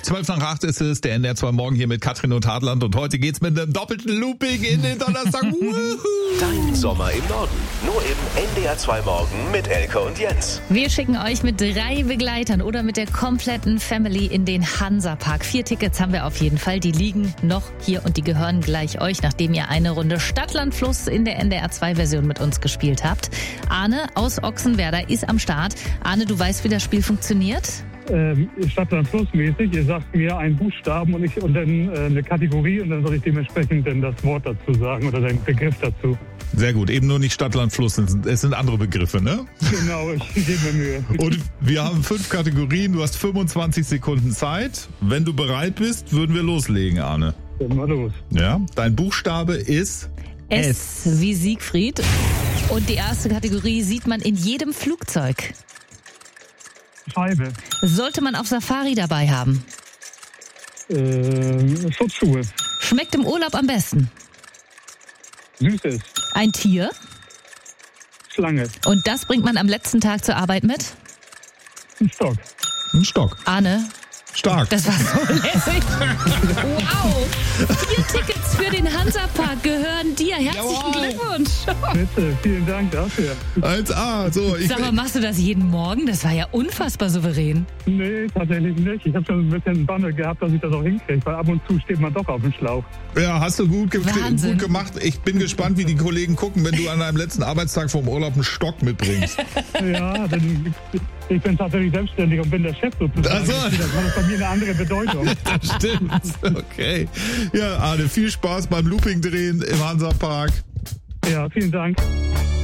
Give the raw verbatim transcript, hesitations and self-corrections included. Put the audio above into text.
zwölf nach acht ist es, der N D R zwei Morgen hier mit Katrin und Hartland und heute geht's mit einem doppelten Looping in den Donnerstag. Dein Sommer im Norden, nur im N D R zwei Morgen mit Elke und Jens. Wir schicken euch mit drei Begleitern oder mit der kompletten Family in den Hansapark. Vier Tickets haben wir auf jeden Fall, die liegen noch hier und die gehören gleich euch, nachdem ihr eine Runde Stadt, Land, Fluss in der N D R zwei Version mit uns gespielt habt. Arne aus Ochsenwerder ist am Start. Arne, du weißt, wie das Spiel funktioniert? Ähm, Stadtland Flussmäßig. Ihr sagt mir einen Buchstaben und, ich, und dann äh, eine Kategorie und dann soll ich dementsprechend dann das Wort dazu sagen oder den Begriff dazu. Sehr gut, eben nur nicht Stadt, Land, Fluss, es sind andere Begriffe, ne? Genau, ich gebe mir Mühe. Und wir haben fünf Kategorien, du hast fünfundzwanzig Sekunden Zeit. Wenn du bereit bist, würden wir loslegen, Arne. Dann mal los. Ja, dein Buchstabe ist S, S wie Siegfried. Und die erste Kategorie sieht man in jedem Flugzeug. Scheibe. Sollte man auf Safari dabei haben? Äh, Schutzschuhe. Schmeckt im Urlaub am besten? Süßes. Ein Tier? Schlange. Und das bringt man am letzten Tag zur Arbeit mit? Ein Stock. ein Stock. Arne? Stark. Das war so lässig. Wow. Vier Tickets für den Hansapark gehören dir. Herzlichen Jawohl. Glückwunsch. Bitte, vielen Dank dafür. eins A. So, ich Sag mal, machst du das jeden Morgen? Das war ja unfassbar souverän. Nee, tatsächlich nicht. Ich habe schon ein bisschen Banne gehabt, dass ich das auch hinkriege, weil ab und zu steht man doch auf dem Schlauch. Ja, hast du gut, ge Wahnsinn. gut gemacht. Ich bin gespannt, wie die Kollegen gucken, wenn du an deinem letzten Arbeitstag vom Urlaub einen Stock mitbringst. Ja, denn ich bin tatsächlich selbstständig und bin der Chef sozusagen. Ach so. Das hat bei mir eine andere Bedeutung. Das stimmt. Okay. Ja, Arne, viel Spaß beim Looping-Drehen im Hansapark. Ja, vielen Dank.